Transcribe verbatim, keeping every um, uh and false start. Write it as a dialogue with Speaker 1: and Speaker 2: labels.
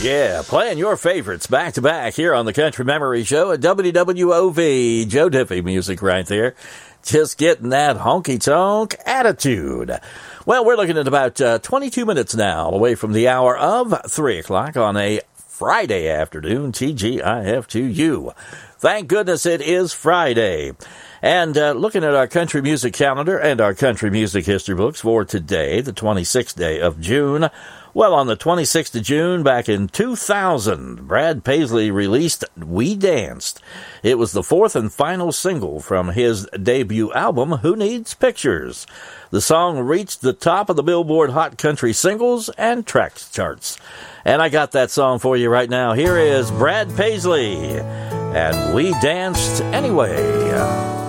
Speaker 1: Yeah, playing your favorites back to back here on the Country Memory Show at W W O V. Joe Diffie music right there. Just getting that honky-tonk attitude. Well, we're looking at about uh, twenty-two minutes now away from the hour of three o'clock on a Friday afternoon, T G I F to you. Thank goodness it is Friday. And uh, looking at our country music calendar and our country music history books for today, the twenty-sixth day of June. Well, on the twenty-sixth of June, back in two thousand, Brad Paisley released We Danced. It was the fourth and final single from his debut album, Who Needs Pictures? The song reached the top of the Billboard Hot Country Singles and Tracks charts. And I got that song for you right now. Here is Brad Paisley, and We Danced Anyway.